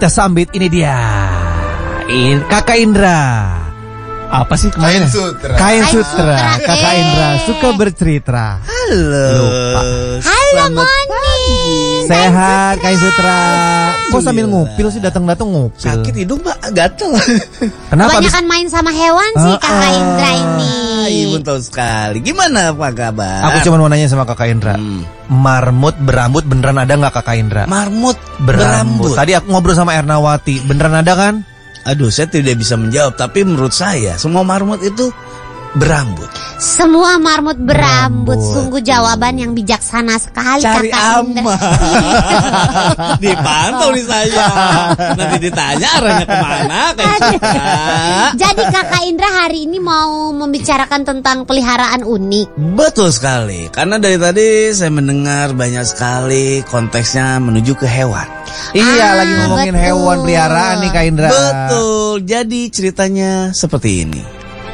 kita sambit, ini dia. Kakak Indra. Apa sih kemarin? Kain sutra. Kakak Indra suka bercerita. Halo. Lupa. Halo Moni. Sehat Kain Sutra. Kok sambil ngupil sih, datang-datang ngupil? Sakit hidung Mbak, gatel. Kenapa? Kebanyakan main sama hewan sih Kakak Indra ini. Ibu tahu sekali. Gimana apa kabar? Aku cuma mau nanya sama Kakak Indra. Marmut berambut beneran ada nggak Kakak Indra? Marmut Berambut. Tadi aku ngobrol sama Ernawati, beneran ada kan? Aduh, saya tidak bisa menjawab. Tapi menurut saya semua marmut itu berambut. Semua marmut berambut. Sungguh jawaban yang bijaksana sekali Cari Kakak Indra. aman. Dipantau nih saya. Nanti ditanya arahnya kemana Jadi Kakak Indra hari ini mau membicarakan tentang peliharaan unik. Betul sekali. Karena dari tadi saya mendengar banyak sekali konteksnya menuju ke hewan. Iya, lagi ngomongin betul. hewan peliharaan nih Kak Indra. Betul. Jadi ceritanya seperti ini.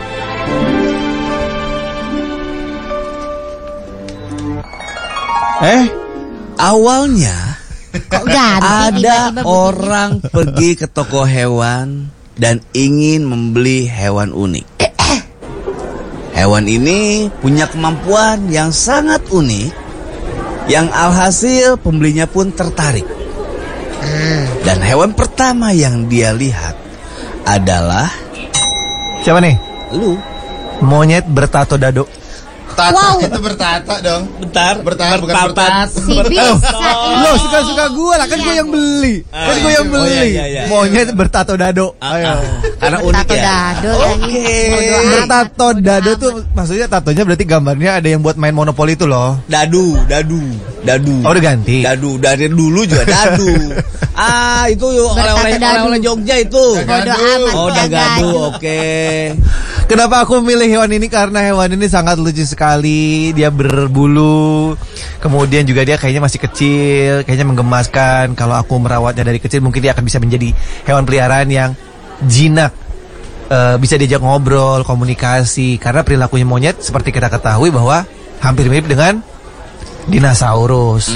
Awalnya Kok ganti ada tiba-tiba orang pergi ke toko hewan dan ingin membeli hewan unik. Hewan ini punya kemampuan yang sangat unik, yang alhasil pembelinya pun tertarik. Dan hewan pertama yang dia lihat adalah Siapa nih? lu. Monyet bertato dado. Tato Wow. itu bertata dong. Bentar, Bertahan bukan bertato. Si bisa. Lo suka-suka gue lah, kan gue yang beli. Kan gue yang Oh, beli. iya. Monyet bertato dado. Ayo. Karena unik Tato ya. dado lagi. Bodo amat. Bertato dado tuh maksudnya tatonya berarti gambarnya ada yang buat main monopoli itu loh. Dadu. Oh, udah ganti. Dadu dari dulu juga dadu. Itu oleh-oleh Jogja itu. Bodo amat. Oh, dagadu. Oke. Kenapa aku milih hewan ini? Karena hewan ini sangat lucu sekali. Dia berbulu. Kemudian juga dia kayaknya masih kecil. Kayaknya menggemaskan. Kalau aku merawatnya dari kecil, mungkin dia akan bisa menjadi hewan peliharaan yang jinak. Bisa diajak ngobrol, komunikasi. Karena perilakunya monyet seperti kita ketahui bahwa hampir mirip dengan dinosaurus.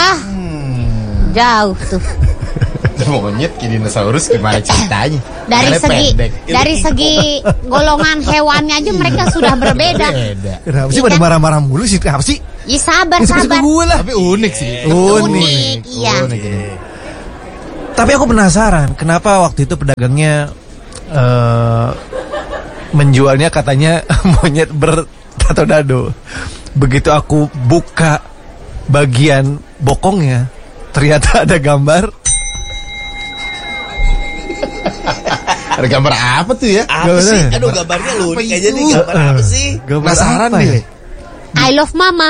Jauh tuh. Monyet ke dinosaurus gimana ceritanya? Dari segi golongan hewannya aja mereka sudah berbeda. Kenapa sih pada marah-marah mulu sih? Kenapa sih? Ya sabar. Suka gue lah. Tapi unik sih. Unik, iya. Unik ini. Tapi aku penasaran, kenapa waktu itu pedagangnya menjualnya katanya monyet bertato dado. Begitu aku buka bagian bokongnya, ternyata ada gambar. Ada gambar apa tuh ya? Apa sih? Aduh, gambarnya lu unik aja nih. Gambar apa sih? Penasaran apa nih. I love mama.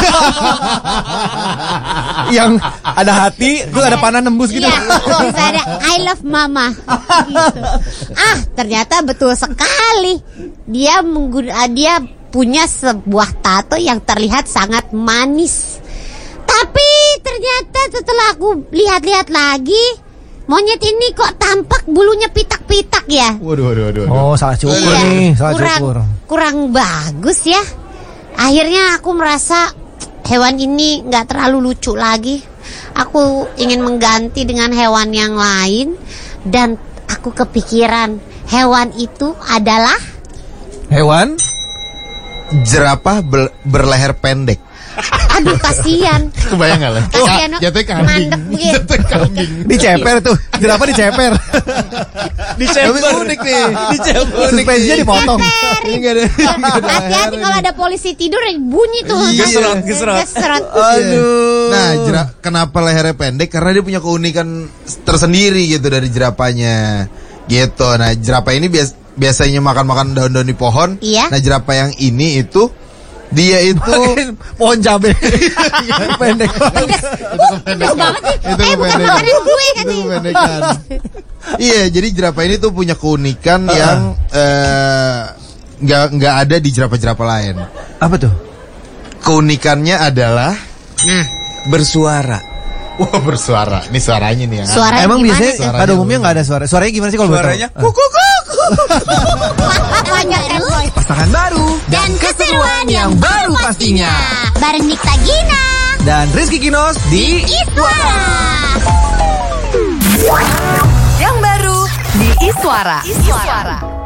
Yang ada hati, terus ada panah nembus gitu. Iya, bisa ada I love mama. Gitu. Ternyata betul sekali. Dia punya sebuah tato yang terlihat sangat manis. Tapi ternyata setelah aku lihat-lihat lagi, monyet ini kok tampak bulunya pitak-pitak ya? Waduh. Oh, salah cukur nih, salah cukur. Kurang bagus ya. Akhirnya aku merasa hewan ini gak terlalu lucu lagi. Aku ingin mengganti dengan hewan yang lain. Dan aku kepikiran hewan itu adalah Hewan? Jerapah berleher pendek. Aduh, kasihan. Kebayang gak lah? Kasihan, Jatuhnya kambing. mandek gitu. Jatuhnya kambing. Diceper tuh, jerapah diceper. Diceper. Unik nih. Diceper. Suspensinya dipotong. Ini nggak ada. Hati-hati kalau ada polisi tidur bunyi tuh. Iya. Geserot. Aduh. Nah, kenapa lehernya pendek? Karena dia punya keunikan tersendiri gitu dari jerapahnya. Gitu. Nah, jerapah ini biasanya makan daun-daun di pohon. Iya. Nah, jerapah yang ini itu dia itu pohon cabe. Pendek banget. Itu banget sih. Itu Bukan kependekan. makanan gue Itu katanya. kependekan. Iya, jadi jerapah ini tuh punya keunikan yang nggak ada di jerapah-jerapah lain. Apa tuh? Keunikannya adalah Bersuara. wah, bersuara. Ini suaranya nih ya. Suara Emang gimana biasanya sih? pada umumnya nggak ada suara. Suaranya gimana sih kalau boleh tahu? Suaranya kuku. Pasangan baru Dan keseruan yang baru pastinya. Bareng Nikta Gina dan Rizky Kinos di Iswara. Iswara.